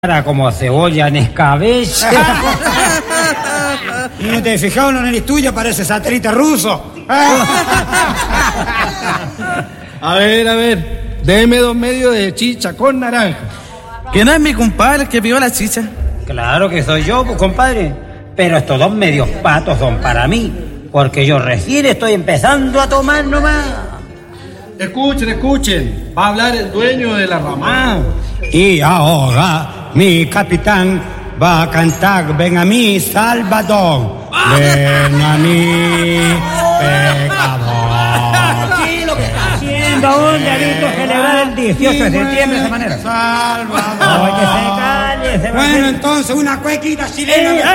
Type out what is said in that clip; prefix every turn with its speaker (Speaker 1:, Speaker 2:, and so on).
Speaker 1: Cara como cebolla en escabeche.
Speaker 2: ¿Y no te fijás en la nariz tuya? Parece satélite ruso.
Speaker 3: A ver, deme 2 medios de chicha con naranja.
Speaker 4: Que no es mi compadre que pidió la chicha.
Speaker 1: Claro que soy yo, pues, compadre. Pero estos 2 medios patos son para mí, porque yo recién estoy empezando a tomar nomás.
Speaker 3: Escuchen. Va a hablar el dueño de la ramada.
Speaker 2: Y ahora mi capitán va a cantar Ven a mí, Salvador. Ven a mí, pecador.
Speaker 1: ¿Qué es lo que está haciendo? ¿A dónde ha visto celebrar el 18 de septiembre de esa manera?
Speaker 2: Salvador.
Speaker 1: Oye, se calle, se va a
Speaker 2: Bueno,
Speaker 1: hacer-
Speaker 2: entonces una cuequita chilena.